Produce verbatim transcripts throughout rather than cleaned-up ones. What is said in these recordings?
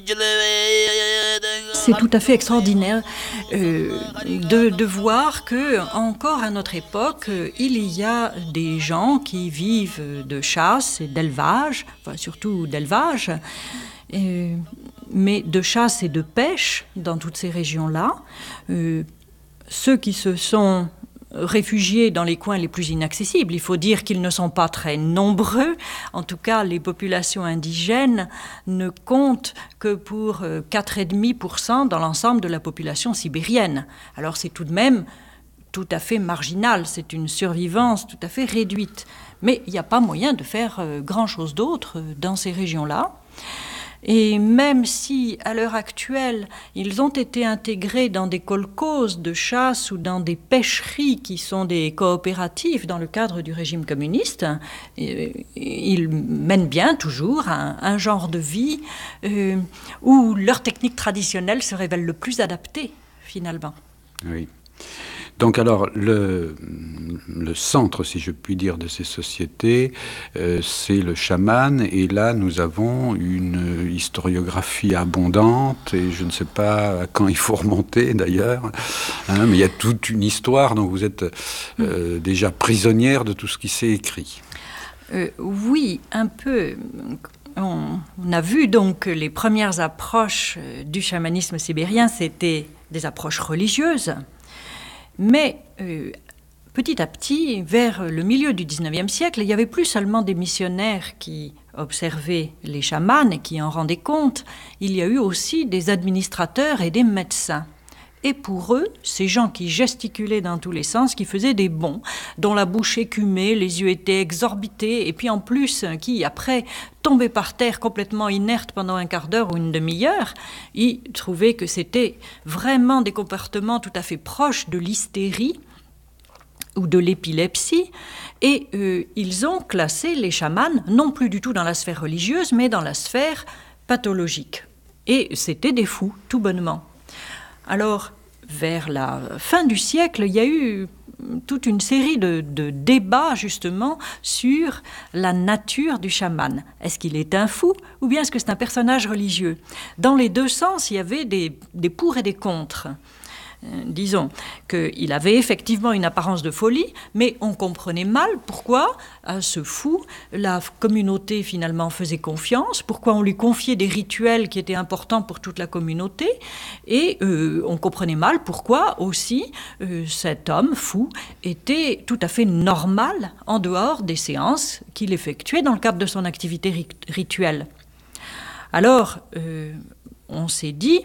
C'est tout à fait extraordinaire euh, de, de voir que, encore à notre époque, euh, il y a des gens qui vivent de chasse et d'élevage, enfin surtout d'élevage, euh, mais de chasse et de pêche dans toutes ces régions-là. Euh, ceux qui se sont réfugiés dans les coins les plus inaccessibles. Il faut dire qu'ils ne sont pas très nombreux. En tout cas, les populations indigènes ne comptent que pour quatre virgule cinq pour cent dans l'ensemble de la population sibérienne. Alors c'est tout de même tout à fait marginal, c'est une survivance tout à fait réduite. Mais il n'y a pas moyen de faire grand-chose d'autre dans ces régions-là. Et même si, à l'heure actuelle, ils ont été intégrés dans des kolkhozes de chasse ou dans des pêcheries qui sont des coopératives dans le cadre du régime communiste, ils mènent bien toujours un, un genre de vie euh, où leur technique traditionnelle se révèle le plus adaptée, finalement. Oui. Donc alors, le, le centre, si je puis dire, de ces sociétés, euh, c'est le chaman. Et là, nous avons une historiographie abondante. Et je ne sais pas à quand il faut remonter, d'ailleurs. Hein, mais il y a toute une histoire. Donc vous êtes euh, déjà prisonnière de tout ce qui s'est écrit. Euh, oui, un peu. On, on a vu donc que les premières approches du chamanisme sibérien, c'était des approches religieuses. Mais euh, petit à petit, vers le milieu du dix-neuvième siècle, il n'y avait plus seulement des missionnaires qui observaient les chamans et qui en rendaient compte, il y a eu aussi des administrateurs et des médecins. Et pour eux, ces gens qui gesticulaient dans tous les sens, qui faisaient des bonds, dont la bouche écumait, les yeux étaient exorbités, et puis en plus, qui après tombaient par terre complètement inertes pendant un quart d'heure ou une demi-heure, ils trouvaient que c'était vraiment des comportements tout à fait proches de l'hystérie ou de l'épilepsie, et euh, ils ont classé les chamans non plus du tout dans la sphère religieuse, mais dans la sphère pathologique. Et c'était des fous, tout bonnement. Alors, vers la fin du siècle, il y a eu toute une série de, de débats, justement, sur la nature du chaman. Est-ce qu'il est un fou ou bien est-ce que c'est un personnage religieux? Dans les deux sens, il y avait des, des pour et des contre. Euh, disons qu'il avait effectivement une apparence de folie, mais on comprenait mal pourquoi à ce fou, la communauté finalement faisait confiance, pourquoi on lui confiait des rituels qui étaient importants pour toute la communauté, et euh, on comprenait mal pourquoi aussi euh, cet homme fou était tout à fait normal en dehors des séances qu'il effectuait dans le cadre de son activité ri- rituelle. Alors, euh, on s'est dit...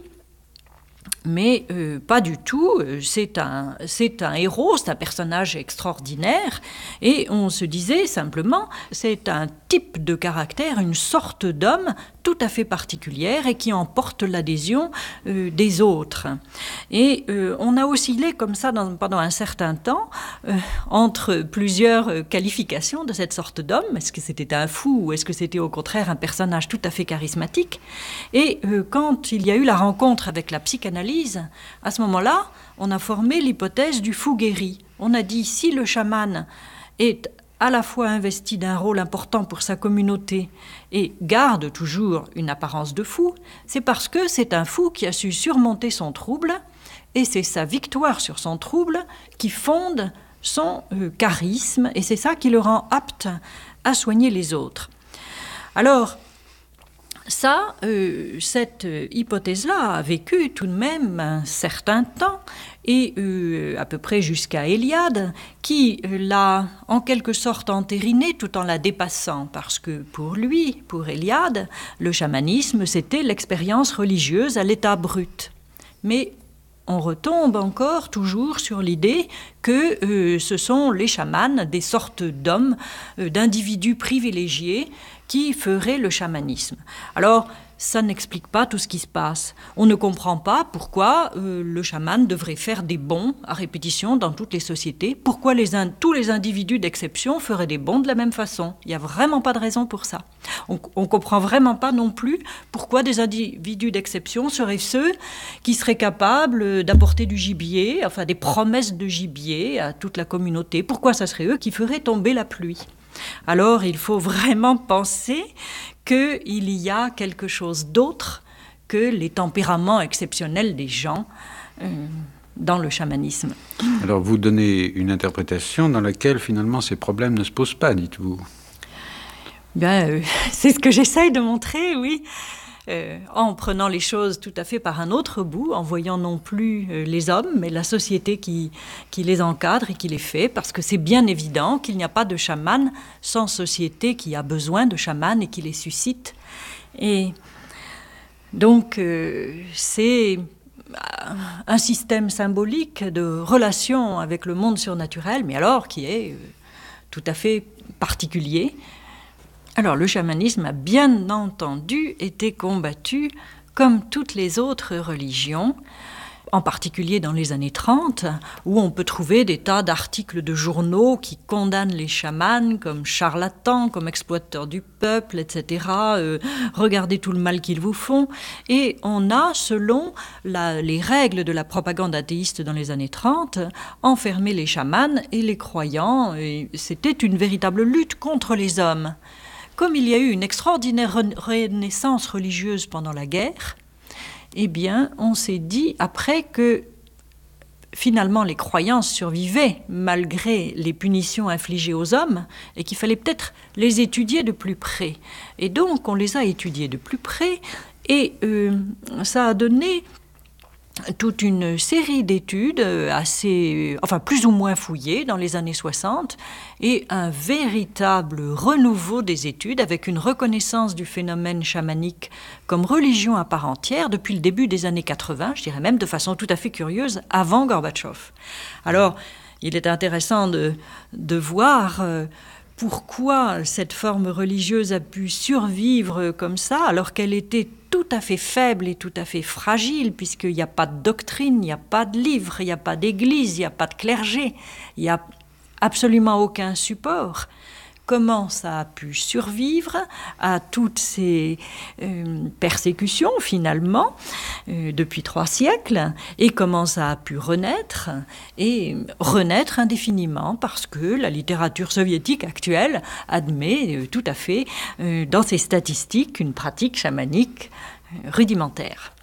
Mais euh, pas du tout, c'est un, c'est un héros, c'est un personnage extraordinaire, et on se disait simplement, c'est un type de caractère, une sorte d'homme tout à fait particulière et qui emporte l'adhésion euh, des autres. Et euh, on a oscillé comme ça dans, pendant un certain temps euh, entre plusieurs euh, qualifications de cette sorte d'homme. Est-ce que c'était un fou ou est-ce que c'était au contraire un personnage tout à fait charismatique? Et euh, quand il y a eu la rencontre avec la psychanalyse, à ce moment-là, on a formé l'hypothèse du fou guéri. On a dit, si le chaman est à la fois investi d'un rôle important pour sa communauté et garde toujours une apparence de fou, c'est parce que c'est un fou qui a su surmonter son trouble, et c'est sa victoire sur son trouble qui fonde son euh, charisme, et c'est ça qui le rend apte à soigner les autres. Alors, Ça, euh, cette hypothèse-là a vécu tout de même un certain temps, et euh, à peu près jusqu'à Héliade, qui euh, l'a en quelque sorte entérinée tout en la dépassant, parce que pour lui, pour Héliade, le chamanisme, c'était l'expérience religieuse à l'état brut. Mais on retombe encore toujours sur l'idée que euh, ce sont les chamans, des sortes d'hommes, euh, d'individus privilégiés, qui ferait le chamanisme. Alors, ça n'explique pas tout ce qui se passe. On ne comprend pas pourquoi euh, le chaman devrait faire des bons à répétition dans toutes les sociétés, pourquoi les in- tous les individus d'exception feraient des bons de la même façon. Il n'y a vraiment pas de raison pour ça. On ne comprend vraiment pas non plus pourquoi des individus d'exception seraient ceux qui seraient capables d'apporter du gibier, enfin des promesses de gibier à toute la communauté. Pourquoi ça serait eux qui feraient tomber la pluie? Alors, il faut vraiment penser qu'il y a quelque chose d'autre que les tempéraments exceptionnels des gens euh, dans le chamanisme. Alors vous donnez une interprétation dans laquelle finalement ces problèmes ne se posent pas, dites-vous. Bien, euh, c'est ce que j'essaye de montrer, oui. Euh, en prenant les choses tout à fait par un autre bout, en voyant non plus euh, les hommes, mais la société qui, qui les encadre et qui les fait, parce que c'est bien évident qu'il n'y a pas de chaman sans société qui a besoin de chamans et qui les suscite. Et donc, euh, c'est un système symbolique de relation avec le monde surnaturel, mais alors qui est euh, tout à fait particulier. Alors, le chamanisme a bien entendu été combattu comme toutes les autres religions, en particulier dans les années trente, où on peut trouver des tas d'articles de journaux qui condamnent les chamans comme charlatans, comme exploiteurs du peuple, et cetera. Euh, regardez tout le mal qu'ils vous font. Et on a, selon la, les règles de la propagande athéiste dans les années trente, enfermé les chamans et les croyants. Et c'était une véritable lutte contre les hommes. Comme il y a eu une extraordinaire renaissance religieuse pendant la guerre, eh bien, on s'est dit après que finalement les croyances survivaient malgré les punitions infligées aux hommes et qu'il fallait peut-être les étudier de plus près. Et donc, on les a étudiés de plus près et euh, ça a donné toute une série d'études assez, enfin plus ou moins fouillées dans les années soixante et un véritable renouveau des études avec une reconnaissance du phénomène chamanique comme religion à part entière depuis le début des années quatre-vingts, je dirais même de façon tout à fait curieuse, avant Gorbatchev. Alors, il est intéressant de, de voir euh, pourquoi cette forme religieuse a pu survivre comme ça alors qu'elle était tout à fait faible et tout à fait fragile, puisqu'il n'y a pas de doctrine, il n'y a pas de livre, il n'y a pas d'église, il n'y a pas de clergé, il n'y a absolument aucun support. Comment ça a pu survivre à toutes ces euh, persécutions, finalement, euh, depuis trois siècles, et comment ça a pu renaître, et renaître indéfiniment, parce que la littérature soviétique actuelle admet euh, tout à fait, euh, dans ses statistiques, une pratique chamanique euh, rudimentaire.